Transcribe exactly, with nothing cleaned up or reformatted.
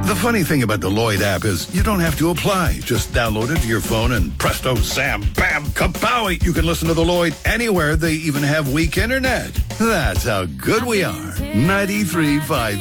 The funny thing about the Lloyd app is you don't have to apply. Just download it to your phone and presto, Sam, bam, kapowie. You can listen to the Lloyd anywhere. They even have weak internet. That's how good we are. ninety-three point five